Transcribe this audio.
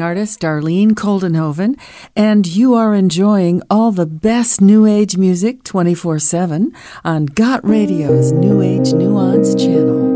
artist Darlene Koldenhoven, and you are enjoying all the best New Age music 24/7 on Got Radio's New Age Nuance channel.